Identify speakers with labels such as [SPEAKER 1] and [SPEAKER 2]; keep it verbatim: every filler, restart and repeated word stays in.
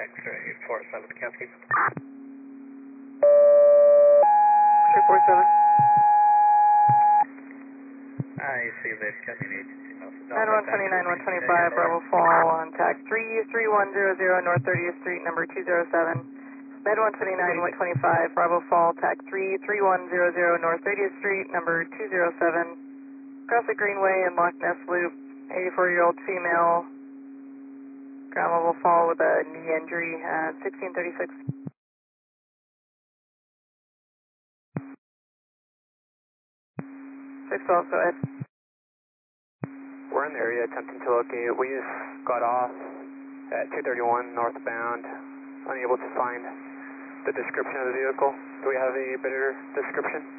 [SPEAKER 1] X-ray four seven, Kempsey.
[SPEAKER 2] three four seven.
[SPEAKER 1] I see that Kempsey agency.
[SPEAKER 2] nine one two nine one two five, Bravo Fall on tag three three one zero zero North thirtieth Street, number two zero seven. Med one two nine one two five, Bravo Fall, tag three three one zero zero North thirtieth Street, number two zero seven. Across the Greenway in Loch Ness Loop, eighty-four-year-old female, ground level fall with a knee injury at sixteen thirty-six. six twelve, go ahead.
[SPEAKER 3] We're in the area attempting to locate. We just got off at two thirty-one northbound, unable to find the description of the vehicle. Do we have a better description?